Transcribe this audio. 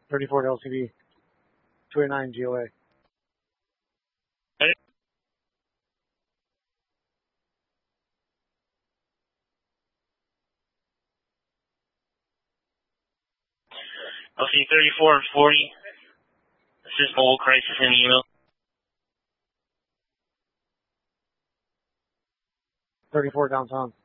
34 LCD, 289 GOA. LC 3440. This is mobile crisis in email. 34 downtown.